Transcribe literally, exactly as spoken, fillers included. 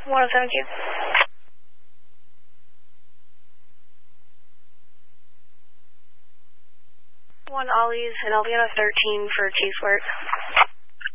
one oh seven Q. One Ollie's and I'll be on a thirteen for T squared.